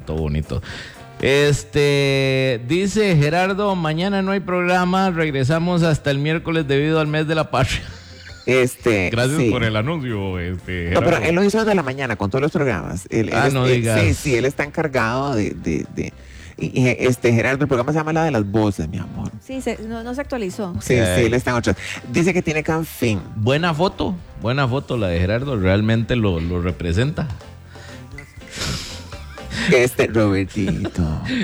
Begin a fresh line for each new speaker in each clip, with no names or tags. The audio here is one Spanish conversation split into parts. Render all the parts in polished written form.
todo bonito. Dice Gerardo, mañana no hay programa, regresamos hasta el miércoles debido al mes de la patria. Gracias por el anuncio,
No, pero él lo hizo desde la mañana con todos los programas.
No digas.
Sí, él está encargado de Gerardo, el programa se llama La de las Voces, mi amor.
Sí, no se actualizó.
Sí, él está en otras. Dice que tiene Canfín.
Buena foto la de Gerardo, realmente lo representa.
Robertito.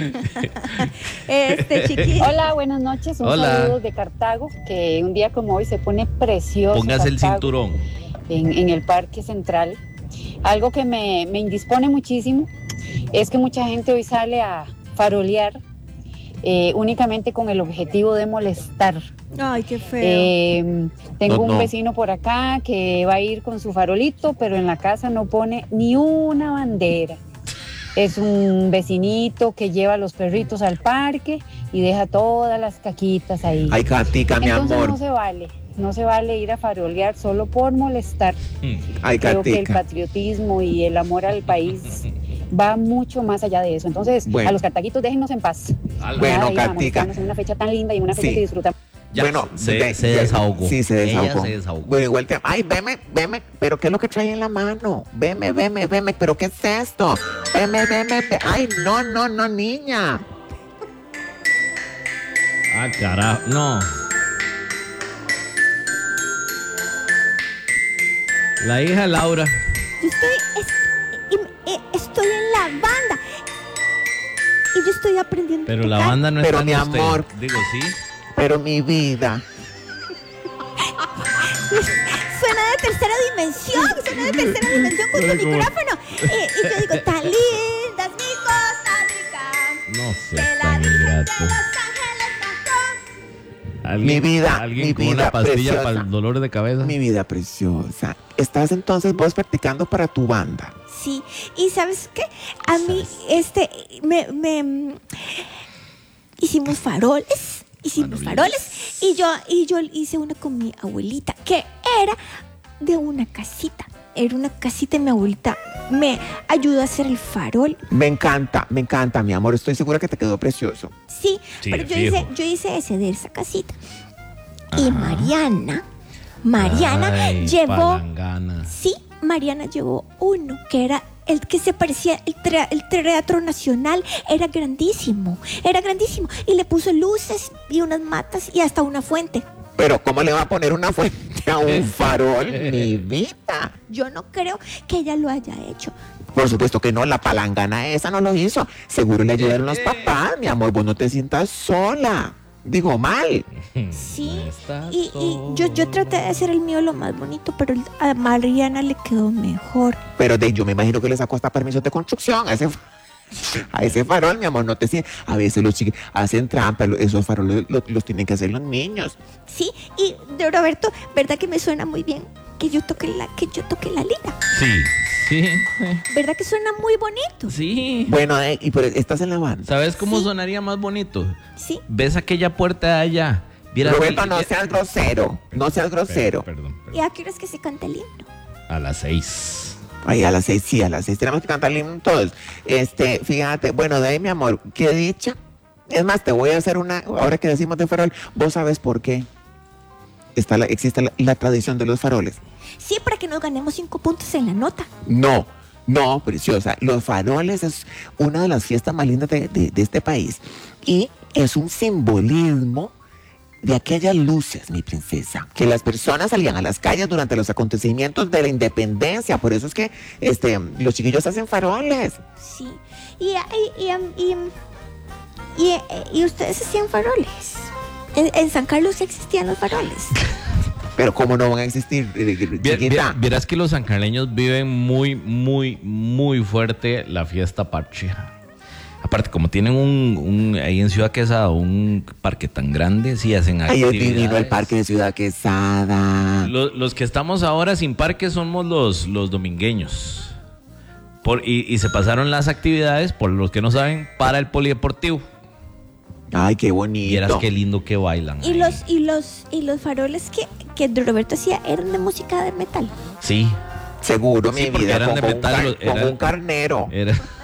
Chiquito.
Hola, buenas noches. Un saludo de Cartago, que un día como hoy se pone precioso.
Póngase el
Cartago,
cinturón.
En el Parque Central. Algo que me indispone muchísimo es que mucha gente hoy sale a farolear únicamente con el objetivo de molestar.
Ay, qué feo.
Tengo un vecino por acá que va a ir con su farolito, pero en la casa no pone ni una bandera. Es un vecinito que lleva a los perritos al parque y deja todas las caquitas ahí.
Ay, Katica, mi
Entonces
amor.
no se vale ir a farolear solo por molestar.
Ay,
Creo que el
Katica.
patriotismo y el amor al país va mucho más allá de eso. Entonces,
Bueno.
A los cartaguitos déjennos en paz.
Bueno,
Ir a
Katica.
molestarnos en una fecha tan linda y en una fecha
Sí.
que disfrutamos.
Ya,
Bueno,
se desahogó.
Sí, se desahogó.
Ella se desahogó.
Bueno, igual ay, veme, pero ¿qué es lo que trae en la mano? Veme, pero ¿qué es esto? Veme. Ay, no, niña.
Ah, carajo, no. La hija Laura.
Yo estoy en la banda y yo estoy aprendiendo.
Pero
a
la
tocar.
banda no
Pero
está
mi
con usted.
amor.
Digo, sí.
Pero mi vida.
Suena de tercera dimensión con su micrófono. Y yo digo, tan linda es mi Costa Rica.
No sé,
Que la
tan
Virgen de
ingrato.
Los Ángeles bajó.
¿Alguien,
Mi vida,
alguien
mi
con
vida
una pastilla
preciosa.
para el dolor de cabeza?
Mi vida preciosa. ¿Estás entonces vos practicando para tu banda?
Sí, y ¿sabes qué? A mí, hicimos faroles, y yo hice una con mi abuelita, que era de una casita. Era una casita y mi abuelita me ayudó a hacer el farol.
Me encanta, mi amor. Estoy segura que te quedó precioso.
Sí,
Sí,
pero yo
fijo.
hice ese de esa casita.
Ajá.
Y Mariana
Ay,
llevó...
palangana.
Sí, Mariana llevó uno que era el que se parecía el Teatro Nacional. Era grandísimo. Y le puso luces y unas matas y hasta una fuente.
Pero ¿cómo le va a poner una fuente a un farol? Mi vida.
Yo no creo que ella lo haya hecho.
Por supuesto que no, la palangana esa no lo hizo. Seguro le ayudaron los papás, mi amor. Vos no te sientas sola. Digo mal.
Sí.
Está
Y
todo.
yo traté de hacer el mío lo más bonito, pero a Mariana le quedó mejor.
Pero yo me imagino que le sacó hasta permisos de construcción a ese farol, mi amor. No te sientas. A veces los chiquis hacen trampa. Esos faroles los tienen que hacer los niños.
Sí, y de Roberto, ¿verdad que me suena muy bien que yo toque la lira?
Sí.
¿Verdad que suena muy bonito?
Sí.
Bueno, pero estás en la banda.
¿Sabes cómo
Sí.
sonaría más bonito?
Sí.
¿Ves aquella puerta de allá? Vieras
Roberto,
el-
no seas grosero. No seas grosero.
Perdón.
¿Y a qué hora es que se canta el himno?
A las 6.
Ay, a las 6, sí, a las 6 tenemos que cantar el himno todos. Fíjate, bueno, de ahí, mi amor, qué dicha. Es más, te voy a hacer ahora que decimos de farol, vos sabes por qué existe la tradición de los faroles.
Sí, para que nos ganemos 5 puntos en la nota.
No, preciosa. Los faroles es una de las fiestas más lindas de este país. Y es un simbolismo de aquellas luces, mi princesa, que las personas salían a las calles durante los acontecimientos de la independencia. Por eso es que los chiquillos hacen faroles.
Sí. Y ustedes hacían faroles. En San Carlos existían los faroles.
Pero ¿cómo no van a existir, chiquita?
Vieras que los sancarleños viven muy, muy, muy fuerte la fiesta patria. Aparte, como tienen ahí en Ciudad Quesada un parque tan grande, sí hacen
Ay,
actividades.
es divino el parque de Ciudad Quesada.
Los que estamos ahora sin parque somos los domingueños. Y se pasaron las actividades, por los que no saben, para el polideportivo.
Ay, qué bonito.
Vieras qué lindo que bailan.
Y
ahí.
los faroles que Roberto hacía eran de música de metal.
Sí.
Seguro,
Sí,
mi
porque
vida,
eran de
como
metal,
como un carnero.
Era